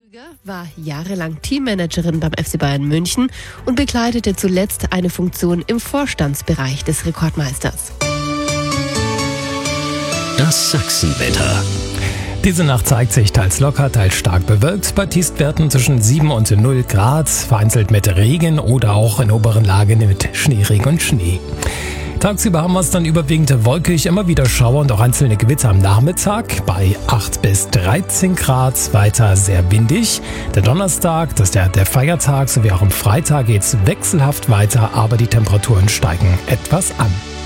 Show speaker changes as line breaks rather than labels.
War jahrelang Teammanagerin beim FC Bayern München und bekleidete zuletzt eine Funktion im Vorstandsbereich des Rekordmeisters.
Das Sachsenwetter.
Diese Nacht zeigt sich teils locker, teils stark bewölkt, bei Tiefstwerten zwischen 7 und 0 Grad, vereinzelt mit Regen oder auch in oberen Lagen mit Schneeregen und Schnee. Tagsüber haben wir es dann überwiegend wolkig, immer wieder Schauer und auch einzelne Gewitter am Nachmittag bei 8 bis 13 Grad, weiter sehr windig. Der Donnerstag, das ist der Feiertag, sowie auch am Freitag geht es wechselhaft weiter, aber die Temperaturen steigen etwas an.